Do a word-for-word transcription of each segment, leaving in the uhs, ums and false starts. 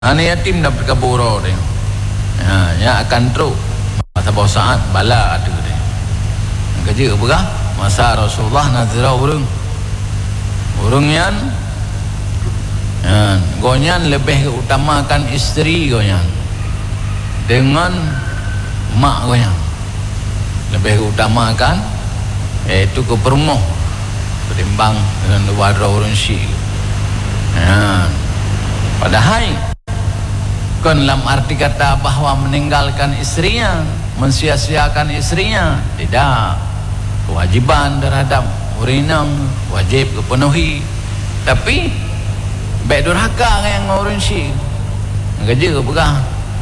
Anak yatim dapat kaburo dia. Ha, yang akan teruk masa bau saat bala ada dia. Kerja apa? Masa Rasulullah nazarah urung. Urung yang ha, gonyan lebih utamakan isteri gonyan dengan mak gonyan. Lebih utamakan iaitu ke permoh ketimbang dengan wara urun syik. Ha, padahal kan dalam arti kata bahawa meninggalkan istrinya, mensia-siakan istrinya, tidak. Kewajiban terhadap urinang wajib kepenuhi, tapi baik durhaka yang ngurun syik kerja ke pegah.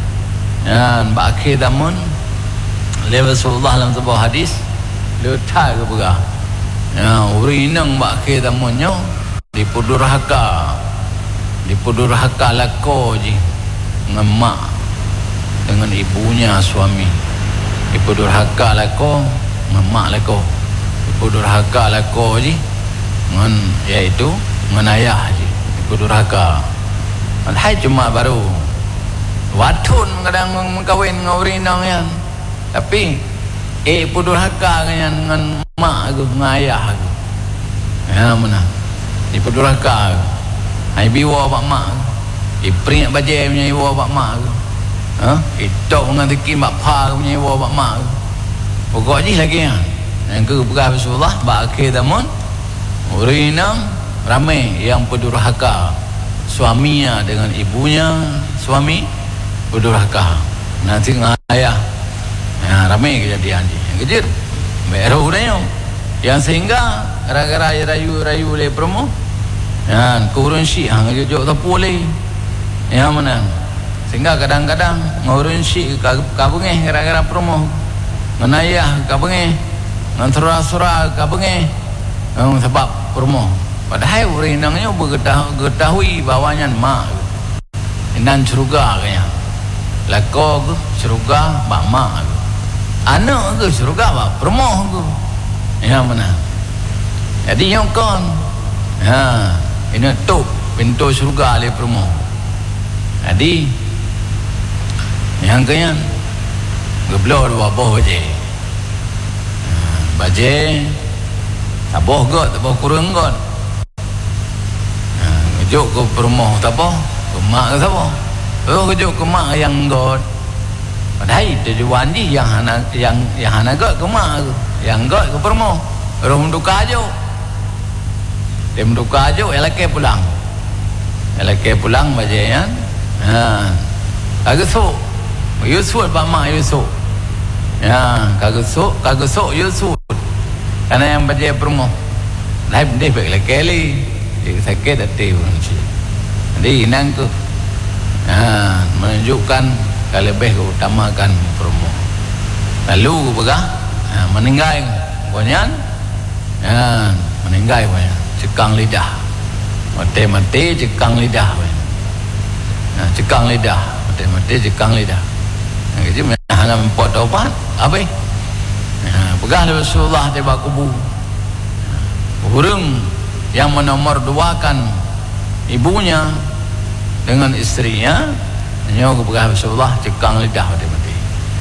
Dan berakhir tamun oleh Rasulullah dalam sebuah hadis letak ke pegah ya, urinang berakhir tamunnya dipudurhaka dipudurhaka lako je dengan mak dengan ibunya suami, ibu durhaka lako dengan mak lako, ibu durhaka lako je dengan iaitu dengan ayah je, ibu durhaka. Hai cuma baru watun kadang mengkawin dengan urinang yan, tapi eh ibu durhaka dengan mak aku dengan ayah aku ya mana ibu durhaka hai biwa pak mak ipring bajai punya ibu bapak mak ke ha itu dengan teki mak pa punya ibu bapak mak ke pokok ni lagi ya yang ke berah Rasulullah berakhir tamun urinang ramai yang berdurhaka suaminya dengan ibunya suami berdurhaka nanti dengan ayah ya, ramai kejadian ni yang kejir merah dah yang sehingga gara-gara rayu-rayu oleh promo ya kurun syik hang jujur tak boleh ya mana sehingga kadang-kadang ngurun syik kabengeh gara-gara promo menayah kabengeh ngantura-sura kabengeh um, sebab promo padahal urinangnya berketahui bawanya mak inan syurga kaya lako ke syurga bak mak ke anak ke syurga bak promo ke ya mana jadi yang kon ha ini tup pintu syurga le promo. Jadi yang kaya ngeblor wabah je baje taboh got taboh kurang got ngejuk ke permoh taboh ke mak ke taboh oh ngejuk ke mak yang got padahal tujuan ni yang anak yang yang anak got ke mak ke yang got ke permoh roh menduka aja dia menduka aja elake pulang elake pulang baje ya ha kagak sok yusut pak mak yusut ya kagak sok kagak sok yusut karena yang baca promo lain dia baik kali dia sakit hati pun jadi inang tu ha menunjukkan kalau lebih utamakan promo lalu begah ha, meninggal konyan ha meninggal konyan cekang lidah mati-mati cekang lidah nah, cekang lidah mati-mati cekang lidah nah, gitu hanya membuat obat apa nah, pegah Rasulullah di bakubu burung yang menomor duakan ibunya dengan istrinya hanya pegah Rasulullah cekang lidah mati-mati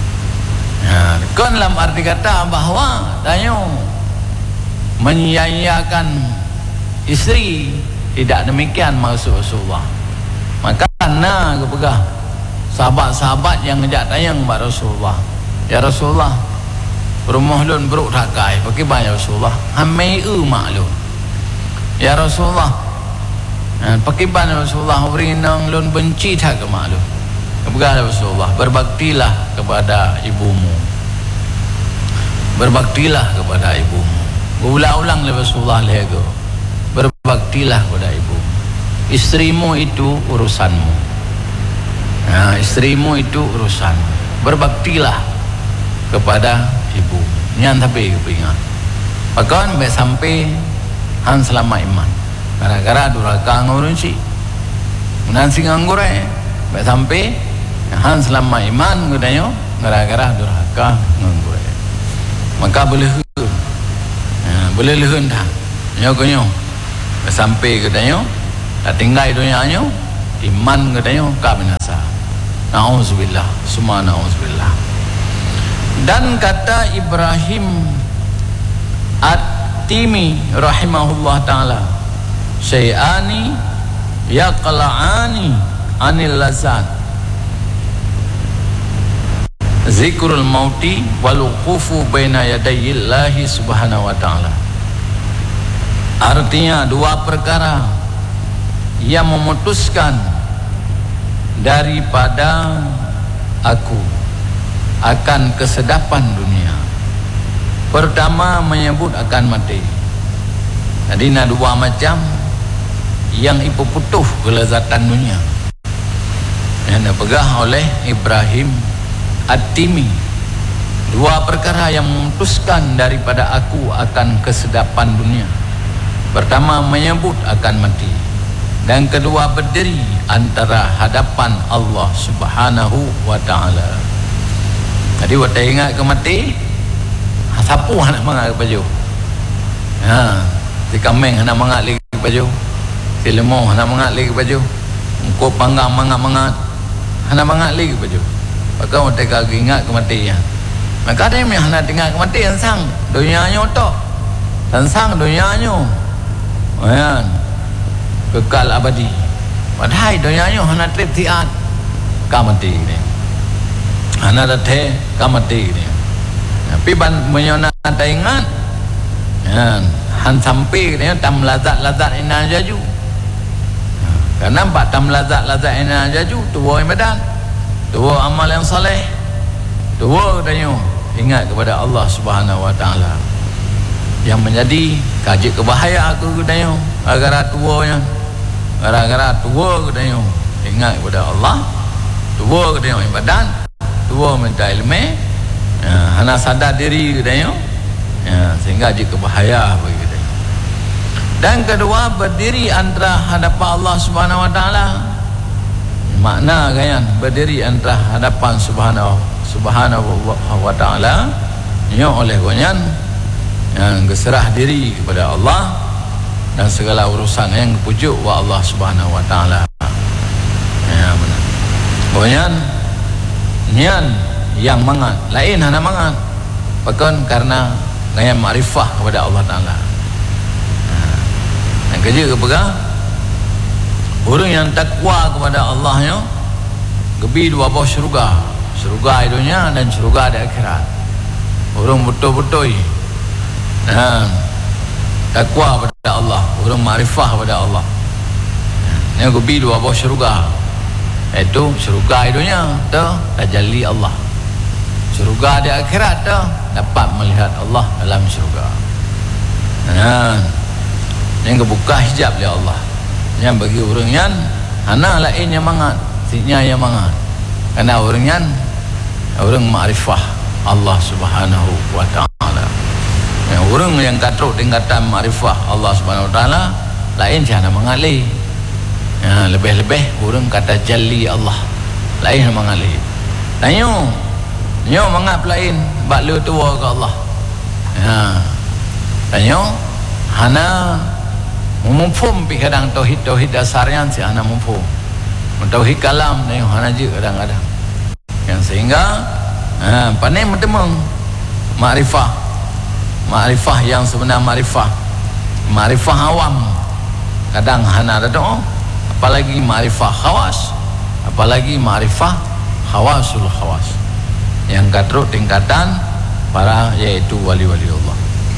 nah, kan dalam arti kata bahawa tanya menyia-nyiakan istri tidak demikian maksud Rasulullah. Maka na kepegah sahabat-sahabat yang ngejak tayang kepada Rasulullah, ya Rasulullah rumah lun beruk rakai pakai banyak Rasulullah hamai u maklum ya Rasulullah pakai banyak Rasulullah berinang lun benci tak ke maklum kepegah Rasulullah berbaktilah kepada ibumu berbaktilah kepada ibumu berulang-ulang oleh Rasulullah lego berbaktilah kepada ibumu istrimu itu urusanmu nah, istrimu itu urusanmu berbaktilah kepada ibu nyan tapi kepingat bahkan sampai sampai han selama iman gara-gara durhaka ngurun si menan sing anggure sampai sampai han selama iman gudanyo gara-gara durhaka ngurun maka boleh ya, boleh lehun dah nyo konyo sampai gudanyo dah tinggal dunia nyo iman katanya ka binasa. Nauzubillah, semua nauzubillah. Dan kata Ibrahim At-Timi rahimahullah ta'ala, syai'ani yaqla'ani anil lazat, zikrul mauti wal wuqufu baina yadayillahi subhanahu wa ta'ala. Artinya dua perkara yang memutuskan daripada aku akan kesedapan dunia. Pertama menyebut akan mati. Jadi ada dua macam yang ipu putuh kelezatan dunia yang dipegang oleh Ibrahim At-Timi. Dua perkara yang memutuskan daripada aku akan kesedapan dunia. Pertama menyebut akan mati, dan kedua berdiri antara hadapan Allah Subhanahu wa ta'ala. Jadi waktu ingat ke mati, siapa nak mengat ke baju? Ha, si kameng nak mengat lagi ke baju, si lemah nak mengat lagi ke baju, engkau panggang mangat-mangat nak mengat lagi ke baju. Maka waktu kau ingat ke mati ya. Maka ada yang nak ingat ke mati yang sang dunianya otak, dan sang dunianya, kan, kekal abadi. Padahal dunianya nak trip tiat, kau mati ni. Anak datang kamati ni. Tapi ban menyona tak ingat. Ya, han sampai ni tam lazat-lazat ina jaju. Karena empat tam lazat-lazat ina jaju, tua ibadat, tua amal yang soleh, tua katanya ingat kepada Allah Subhanahu wa ta'ala. Yang menjadi kaji kebahaya aku katanya, gara-gara tuanya, gara-gara tua katanya ingat kepada Allah, tua katanya ibadat, tua minta ilmu, ya, hana sadar diri katanya, ya, sehingga jika bahaya begitu. Dan kedua berdiri antara hadapan Allah Subhanahu wa ta'ala. Makna kan berdiri antara hadapan Subhanahu Subhanahu wa ta'ala yang oleh konyan yang berserah diri kepada Allah dan segala urusan yang pujuk wa Allah Subhanahu wa ta'ala. Ya benar. Konyan nian yang mangat lain hana mangat bahkan karena gaya makrifah kepada Allah Ta'ala. Yang kerja kepegang orang yang takwa kepada Allahnya gebi dua bawah syurga, syurga di dunia dan syurga di akhirat. Orang betul-betul dan takwa kepada Allah, orang makrifah kepada Allah, yang gebi dua bawah syurga, itu syurga di dunia tu tajalli Allah, syurga di akhirat tu dapat melihat Allah dalam syurga. Nah, yang kebuka hijab oleh Allah, yang bagi orang yang hana lain yang mangat, siknya yang mangat, karena orang yang orang makrifah Allah Subhanahu wa ta'ala. Yang orang yang katruk tingkatan makrifah Allah Subhanahu wa ta'ala lain siapa mengalih. Ya, lebih-lebih orang kata jali Allah lain mengalih. Dan yo yo mengap lain bak lu tua ke Allah. Ya. Dan yo hana mumfum pi kadang tauhid tauhid dasarnya si hana mumfum. Tauhid kalam ni hana je kadang-kadang. Yang sehingga ha pandai bertemu makrifah. Makrifah yang sebenar makrifah. Makrifah awam kadang hana ada doa. Apalagi ma'rifah khawas, apalagi ma'rifah khawasul khawas yang katruk tingkatan para yaitu wali-wali Allah.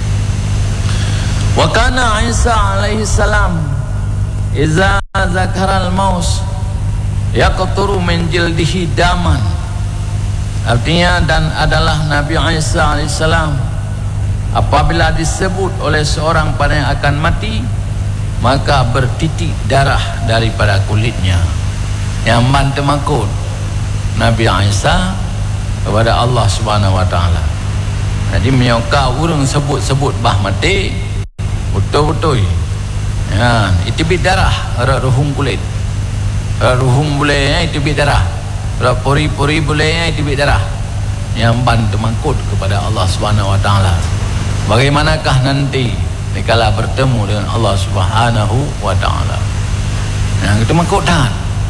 Wa kana Isa alaihi salam iza zakara al-maus yaqturu min jildihi daman. Artinya dan adalah Nabi Isa alaihi salam apabila disebut oleh seorang pada yang akan mati, maka bertitik darah daripada kulitnya. Yang bantu makut Nabi Isa kepada Allah Subhanahu wa ta'ala. Jadi menyoka urang sebut-sebut bah mati betul-betul ya, itu bit darah ruhum kulit, ruhum boleh itu bit darah, pori-pori boleh itu bit darah. Yang bantu makut kepada Allah Subhanahu wa ta'ala. Bagaimanakah nanti dikala bertemu dengan Allah Subhanahu wa ta'ala. Yang itu makut dah.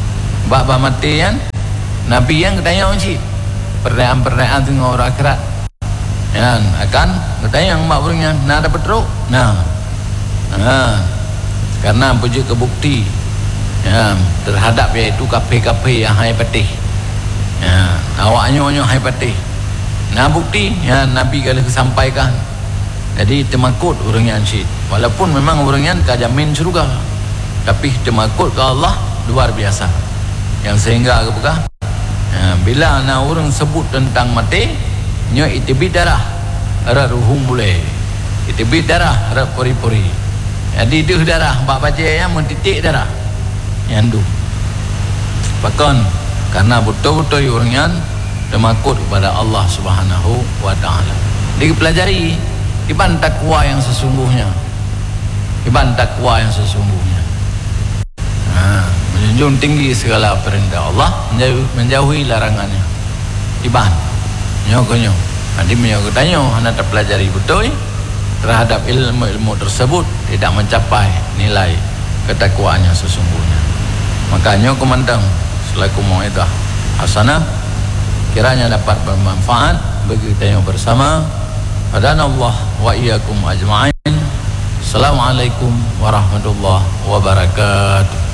Bapa mati kan Nabi yang ketanya uji pertanyaan-pertanyaan tengok orang akhirat yang akan ketanya yang mak burungnya nah dapat teruk nah ha. Karena puji kebukti ya, terhadap iaitu kafe-kafe yang hai patih ya, awaknya orang hai patih nah bukti ya Nabi kalau sampaikan jadi temakut orangnya ansyid walaupun memang orangnya kajamin surga tapi temakut ke Allah luar biasa yang sehingga apakah ya, bila na orang sebut tentang mati nyo itibi darah ara ruhum boleh itibi darah ara pori-pori jadi duh darah bak baca yang mentitik darah yandu bahkan karena betul-betul orangnya temakut kepada Allah Subhanahu wa taala dipelajari iban takwa yang sesungguhnya iban takwa yang sesungguhnya ha, menjunjung tinggi segala perintah Allah menjauhi, menjauhi larangannya iban nyokonyo nanti menyokot tanyo anda terpelajari betul terhadap ilmu-ilmu tersebut tidak mencapai nilai ketakwaannya sesungguhnya makanya kumandang selaku mau'idah hasanah kiranya dapat bermanfaat bagi kita yang bersama hadanallah wa iyyakum ajma'in. Assalamualaikum warahmatullahi wabarakatuh.